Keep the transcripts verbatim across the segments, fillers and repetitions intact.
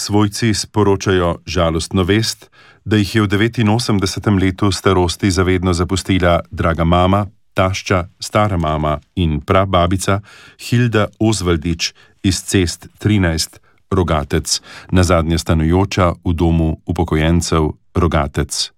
Svojci sporočajo žalostno vest, da jih je v devetinosemdesetem letu starosti zavedno zapustila draga mama, tašča, stara mama in prababica Hilda Osvaldič iz Cest trinajst Rogatec, nazadnje stanujoča v domu upokojencev Rogatec.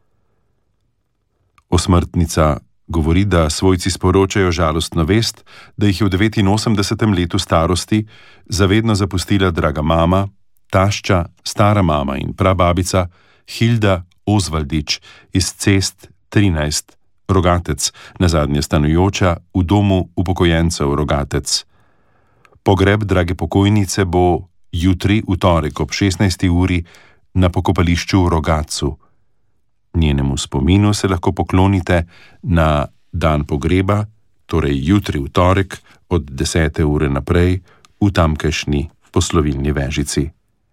Osmrtnica govori, da svojci sporočajo žalostno vest, da jih je v devetinosemdesetem letu starosti zavedno zapustila draga mama, tašča, stara mama in prababica Hilda Osvaldič iz Cest trinajst Rogatec, nazadnje stanujoča v domu upokojencev Rogatec. Pogreb drage pokojnice bo jutri v torek ob šestnajsti uri na pokopališču v Rogatcu. Njenemu spominu se lahko poklonite na dan pogreba, torej jutri v torek od desete ure naprej v tamkajšnji poslovilni vežici.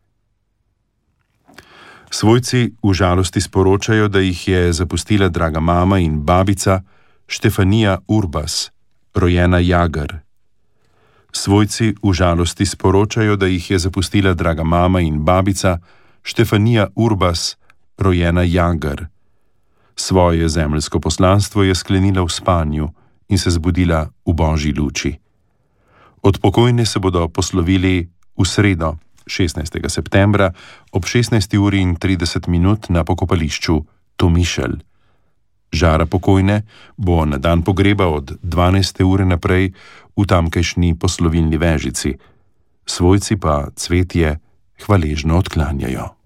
Svojci v žalosti sporočajo, da jih je zapustila draga mama in babica Štefanija Urbas, rojena Jager. Svojci v žalosti sporočajo, da jih je zapustila draga mama in babica Štefanija Urbas, rojena Jager. Svoje zemeljsko poslanstvo je sklenila v spanju in se zbudila v božji luči. Od pokojne se bodo poslovili v sredo, šestnajstega septembra, ob šestnajsti uri in trideset minut na pokopališču Tomišelj. Žara pokojne bo na dan pogreba od dvanajste ure naprej v tamkajšnji poslovilni vežici. Svojci pa cvetje hvaležno odklanjajo.